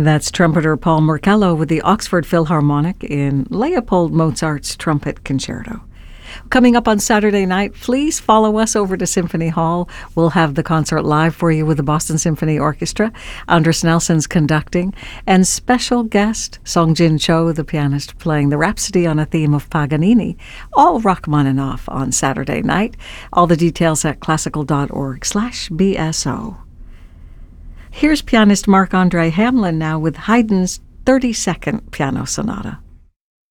That's trumpeter Paul Morcello with the Oxford Philharmonic in Leopold Mozart's Trumpet Concerto. Coming up on Saturday night, please follow us over to Symphony Hall. We'll have the concert live for you with the Boston Symphony Orchestra. Andres Nelson's conducting, and special guest Song-Jin Cho, the pianist, playing the Rhapsody on a theme of Paganini, all Rachmaninoff on Saturday night. All the details at classical.org/BSO. Here's pianist Marc-André Hamelin now with Haydn's 32nd Piano Sonata.